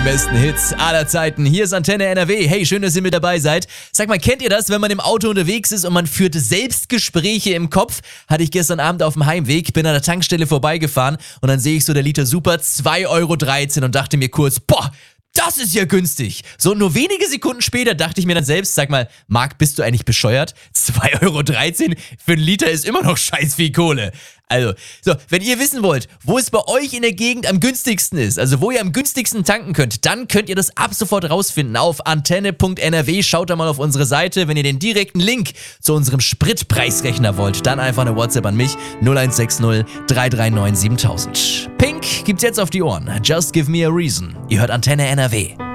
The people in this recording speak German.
die besten Hits aller Zeiten. Hier ist Antenne NRW. Hey, schön, dass ihr mit dabei seid. Sag mal, kennt ihr das, wenn man im Auto unterwegs ist und man führt Selbstgespräche im Kopf? Hatte ich gestern Abend auf dem Heimweg, bin an der Tankstelle vorbeigefahren und dann sehe ich so der Liter Super 2,13 € und dachte mir kurz, boah, das ist ja günstig. So, nur wenige Sekunden später dachte ich mir dann selbst, sag mal, Marc, bist du eigentlich bescheuert? 2,13 € für einen Liter ist immer noch scheiß viel Kohle. Also, so, wenn ihr wissen wollt, wo es bei euch in der Gegend am günstigsten ist, also wo ihr am günstigsten tanken könnt, dann könnt ihr das ab sofort rausfinden auf antenne.nrw. Schaut da mal auf unsere Seite. Wenn ihr den direkten Link zu unserem Spritpreisrechner wollt, dann einfach eine WhatsApp an mich 0160 339 7000. Pink gibt's jetzt auf die Ohren. Just give me a reason. Ihr hört Antenne NRW.